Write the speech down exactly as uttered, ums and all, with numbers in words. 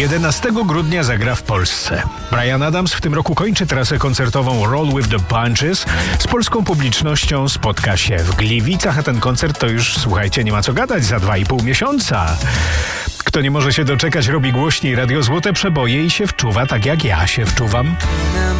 jedenastego grudnia zagra w Polsce. Bryan Adams w tym roku kończy trasę koncertową Roll with the Punches. Z polską publicznością spotka się w Gliwicach, a ten koncert to już, słuchajcie, nie ma co gadać, za dwa i pół miesiąca. Kto nie może się doczekać, robi głośniej Radio Złote Przeboje i się wczuwa tak jak ja się wczuwam.